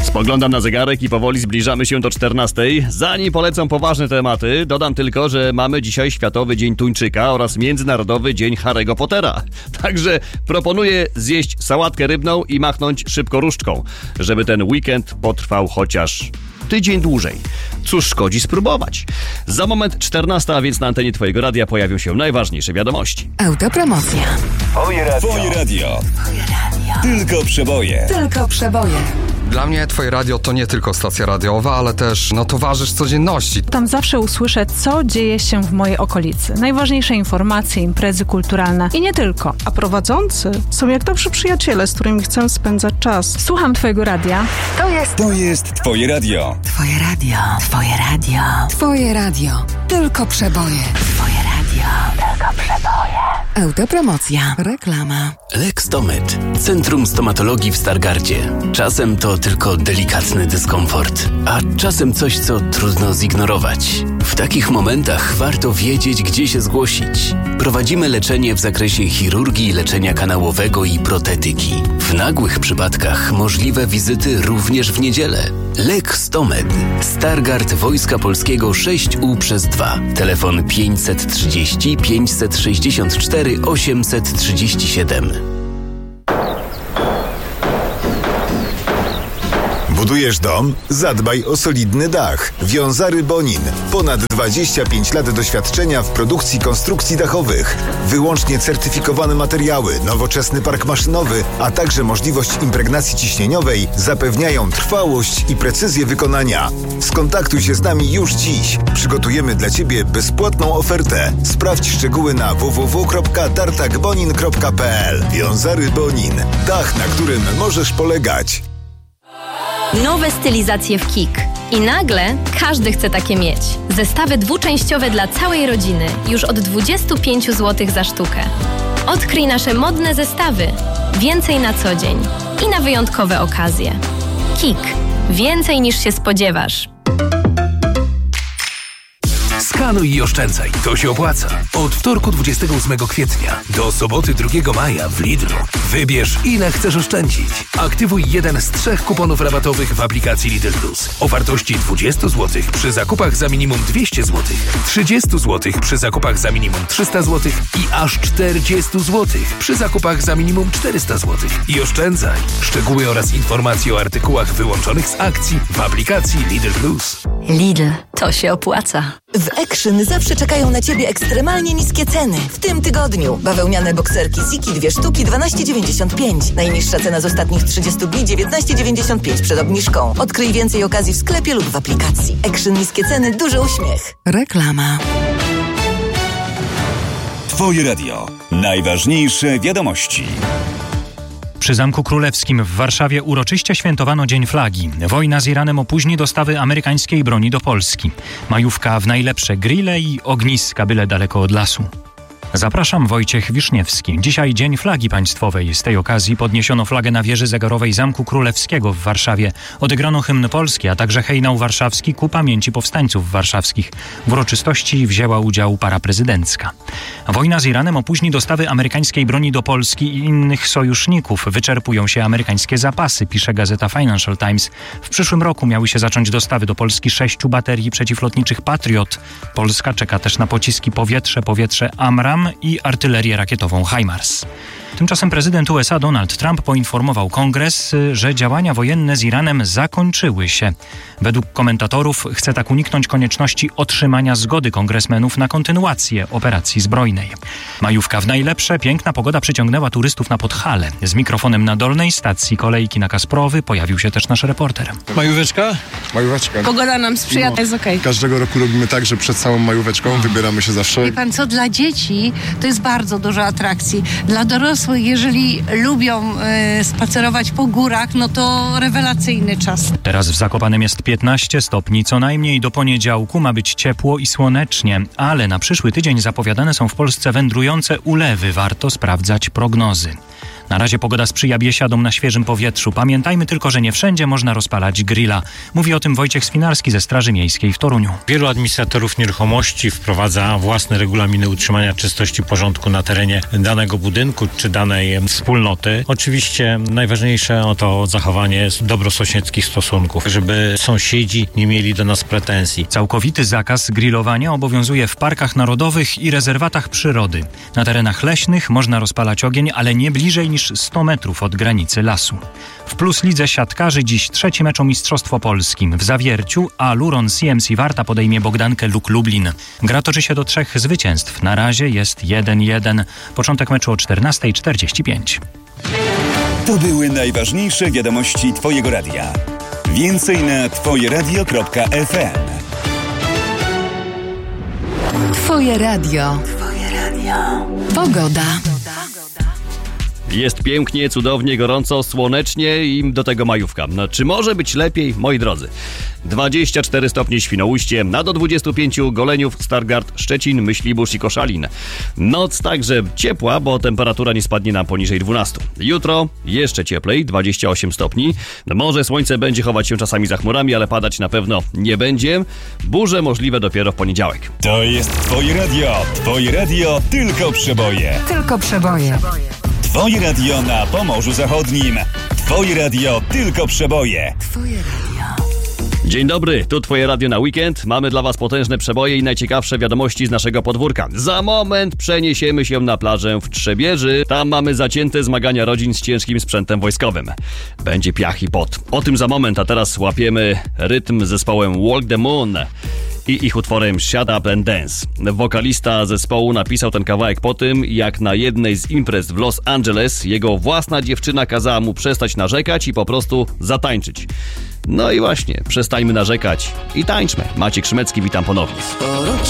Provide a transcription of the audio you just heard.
Spoglądam na zegarek i powoli zbliżamy się do 14. Zanim polecą poważne tematy, dodam tylko, że mamy dzisiaj Światowy Dzień Tuńczyka oraz Międzynarodowy Dzień Harry'ego Pottera. Także proponuję zjeść sałatkę rybną i machnąć szybko różdżką, żeby ten weekend potrwał chociaż tydzień dłużej. Cóż szkodzi spróbować? Za moment 14, a więc na antenie Twojego radia pojawią się najważniejsze wiadomości. Autopromocja. Twoje radio. Tylko przeboje. Tylko przeboje. Dla mnie Twoje radio to nie tylko stacja radiowa, ale też towarzysz codzienności. Tam zawsze usłyszę, co dzieje się w mojej okolicy. Najważniejsze informacje, imprezy kulturalne i nie tylko. A prowadzący są jak dobrzy przyjaciele, z którymi chcę spędzać czas. Słucham Twojego radia. To jest Twoje radio. Twoje radio. Twoje radio. Twoje radio. Tylko przeboje. Twoje radio. Tylko przeboje. Autopromocja. Reklama. Lextomed. Centrum Stomatologii w Stargardzie. Czasem to tylko delikatny dyskomfort, a czasem coś, co trudno zignorować. W takich momentach warto wiedzieć, gdzie się zgłosić. Prowadzimy leczenie w zakresie chirurgii, leczenia kanałowego i protetyki. W nagłych przypadkach możliwe wizyty również w niedzielę. Lextomed. Stargard Wojska Polskiego 6U/2. Telefon 530 564 837. Budujesz dom? Zadbaj o solidny dach. Wiązary Bonin. Ponad 25 lat doświadczenia w produkcji konstrukcji dachowych. Wyłącznie certyfikowane materiały, nowoczesny park maszynowy, a także możliwość impregnacji ciśnieniowej zapewniają trwałość i precyzję wykonania. Skontaktuj się z nami już dziś. Przygotujemy dla Ciebie bezpłatną ofertę. Sprawdź szczegóły na www.tartakbonin.pl. Wiązary Bonin. Dach, na którym możesz polegać. Nowe stylizacje w KiK. I nagle każdy chce takie mieć. Zestawy dwuczęściowe dla całej rodziny już od 25 zł za sztukę. Odkryj nasze modne zestawy. Więcej na co dzień i na wyjątkowe okazje. KiK. Więcej niż się spodziewasz. Skanuj i oszczędzaj. To się opłaca. Od wtorku 28 kwietnia do soboty 2 maja w Lidlu. Wybierz, ile chcesz oszczędzić. Aktywuj jeden z 3 kuponów rabatowych w aplikacji Lidl Plus o wartości 20 zł przy zakupach za minimum 200 zł, 30 zł przy zakupach za minimum 300 zł i aż 40 zł przy zakupach za minimum 400 zł. I oszczędzaj. Szczegóły oraz informacje o artykułach wyłączonych z akcji w aplikacji Lidl Plus. Lidl. To się opłaca. W Action zawsze czekają na Ciebie ekstremalnie niskie ceny. W tym tygodniu bawełniane bokserki Ziki 2 sztuki 12,95. Najniższa cena z ostatnich 30 dni 19,95 przed obniżką. Odkryj więcej okazji w sklepie lub w aplikacji. Action niskie ceny, duży uśmiech. Reklama. Twoje radio. Najważniejsze wiadomości. Przy Zamku Królewskim w Warszawie uroczyście świętowano Dzień Flagi. Wojna z Iranem opóźni dostawy amerykańskiej broni do Polski. Majówka w najlepsze grille i ogniska byle daleko od lasu. Zapraszam, Wojciech Wiszniewski. Dzisiaj Dzień Flagi Państwowej. Z tej okazji podniesiono flagę na wieży zegarowej Zamku Królewskiego w Warszawie. Odegrano hymn polski, a także hejnał warszawski ku pamięci powstańców warszawskich. W uroczystości wzięła udział para prezydencka. Wojna z Iranem opóźni dostawy amerykańskiej broni do Polski i innych sojuszników. Wyczerpują się amerykańskie zapasy, pisze gazeta Financial Times. W przyszłym roku miały się zacząć dostawy do Polski 6 baterii przeciwlotniczych Patriot. Polska czeka też na pociski powietrze-powietrze Amram i artylerię rakietową HIMARS. Tymczasem prezydent USA Donald Trump poinformował Kongres, że działania wojenne z Iranem zakończyły się. Według komentatorów chce tak uniknąć konieczności otrzymania zgody kongresmenów na kontynuację operacji zbrojnej. Majówka w najlepsze, piękna pogoda przyciągnęła turystów na Podhale. Z mikrofonem na dolnej stacji kolejki na Kasprowy pojawił się też nasz reporter. Majóweczka? Majóweczka. Pogoda nam sprzyja, jest okej. Każdego roku robimy tak, że przed całą majóweczką wybieramy się zawsze. Wie pan co, dla dzieci to jest bardzo dużo atrakcji. Dla dorosłych, jeżeli lubią spacerować po górach, no to rewelacyjny czas. Teraz w Zakopanem jest 15 stopni, co najmniej do poniedziałku ma być ciepło i słonecznie, ale na przyszły tydzień zapowiadane są w Polsce wędrujące ulewy. Warto sprawdzać prognozy. Na razie pogoda sprzyja biesiadom na świeżym powietrzu. Pamiętajmy tylko, że nie wszędzie można rozpalać grilla. Mówi o tym Wojciech Swinarski ze Straży Miejskiej w Toruniu. Wielu administratorów nieruchomości wprowadza własne regulaminy utrzymania czystości i porządku na terenie danego budynku czy danej wspólnoty. Oczywiście najważniejsze o to zachowanie dobrosąsiedzkich stosunków, żeby sąsiedzi nie mieli do nas pretensji. Całkowity zakaz grillowania obowiązuje w parkach narodowych i rezerwatach przyrody. Na terenach leśnych można rozpalać ogień, ale nie bliżej niż 100 metrów od granicy lasu. W Plus Lidze siatkarzy dziś trzeci mecz o Mistrzostwo Polski. W Zawierciu Aluron CMC Warta podejmie Bogdankę Luk Lublin. Gra toczy się do 3 zwycięstw. Na razie jest 1-1. Początek meczu o 14:45. To były najważniejsze wiadomości Twojego radia. Więcej na twojeradio.fm. Twoje radio. Pogoda. Jest pięknie, cudownie, gorąco, słonecznie i do tego majówka. No, czy może być lepiej, moi drodzy? 24 stopnie Świnoujście, do 25 Goleniów, Stargard, Szczecin, Myślibórz i Koszalin. Noc także ciepła, bo temperatura nie spadnie nam poniżej 12. Jutro jeszcze cieplej, 28 stopni. Może słońce będzie chować się czasami za chmurami, ale padać na pewno nie będzie. Burze możliwe dopiero w poniedziałek. To jest Twoje radio. Twoje radio tylko przeboje. Tylko przeboje. Twoje radio na Pomorzu Zachodnim. Twoje radio tylko przeboje. Twoje radio. Dzień dobry, tu Twoje radio na weekend. Mamy dla Was potężne przeboje i najciekawsze wiadomości z naszego podwórka. Za moment przeniesiemy się na plażę w Trzebieży. Tam mamy zacięte zmagania rodzin z ciężkim sprzętem wojskowym. Będzie piach i pot. O tym za moment, a teraz łapiemy rytm z zespołem Walk the Moon i ich utworem Shut Up and Dance. Wokalista zespołu napisał ten kawałek po tym, jak na jednej z imprez w Los Angeles jego własna dziewczyna kazała mu przestać narzekać i po prostu zatańczyć. No i właśnie, przestańmy narzekać i tańczmy. Maciek Szymecki, witam ponownie.